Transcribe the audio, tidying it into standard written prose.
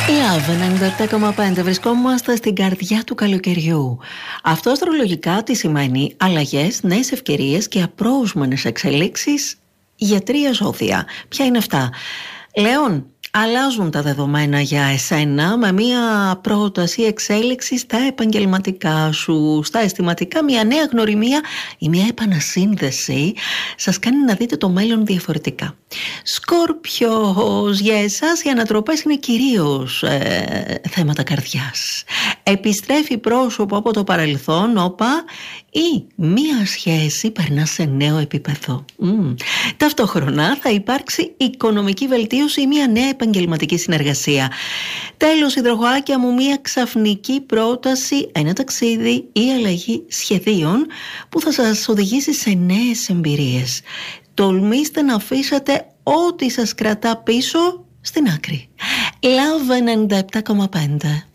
Love 97,5. Βρισκόμαστε στην καρδιά του καλοκαιριού. Αυτό αστρολογικά τι σημαίνει? Αλλαγές, νέες ευκαιρίες και απρόσμενες εξελίξεις για 3 ζώδια. Ποια είναι αυτά? Λέων, αλλάζουν τα δεδομένα για εσένα με μια πρόταση εξέλιξη στα επαγγελματικά σου, στα αισθηματικά, μια νέα γνωριμία ή μια επανασύνδεση σας κάνει να δείτε το μέλλον διαφορετικά. Σκορπιός, για εσάς οι ανατροπές είναι κυρίως θέματα καρδιάς. Επιστρέφει πρόσωπο από το παρελθόν, όπα, ή μία σχέση περνά σε νέο επίπεδο. Ταυτόχρονα θα υπάρξει οικονομική βελτίωση ή μία νέα επαγγελματική συνεργασία. Τέλος, υδροχοάκια μου, μία ξαφνική πρόταση, ένα ταξίδι ή αλλαγή σχεδίων που θα σας οδηγήσει σε νέες εμπειρίες. Τολμήστε να αφήσετε ό,τι σας κρατά πίσω στην άκρη. Love 97,5.